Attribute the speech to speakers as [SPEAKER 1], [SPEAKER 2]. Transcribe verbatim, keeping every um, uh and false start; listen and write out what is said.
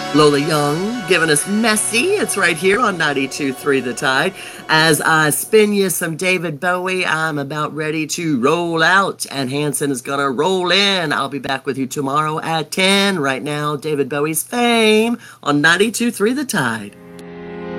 [SPEAKER 1] Lola Young giving us Messy. It's right here on ninety-two point three The Tide. As I spin you some David Bowie, I'm about ready to roll out, and Hanson is going to roll in. I'll be back with you tomorrow at ten. Right now, David Bowie's Fame on ninety-two point three The Tide.